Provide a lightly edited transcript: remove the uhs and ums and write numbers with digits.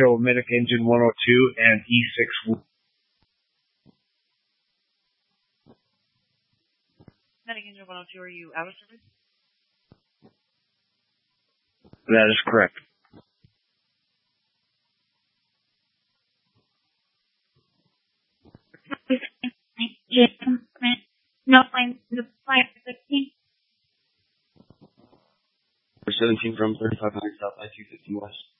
show Medic Engine 102 and E6. Medic Engine 102, are you out of service? That is correct. No, I'm the fire 15. For 17 from 3500 South I-250 West.